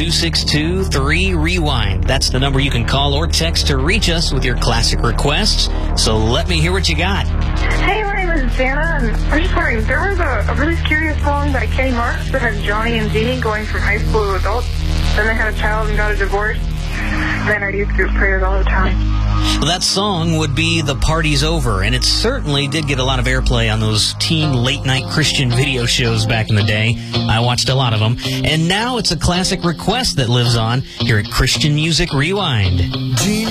888-262-3REWIND. That's the number you can call or text to reach us with your classic requests. So let me hear what you got. Hey, my name is Jana, and I'm just wondering, there was a really curious song by Kenny Marks that had Johnny and Jeannie going from high school to adults. Then they had a child and got a divorce. Then our youth group prayers all the time. Well, that song would be The Party's Over, and it certainly did get a lot of airplay on those teen late-night Christian video shows back in the day. I watched a lot of them. And now it's a classic request that lives on here at Christian Music Rewind.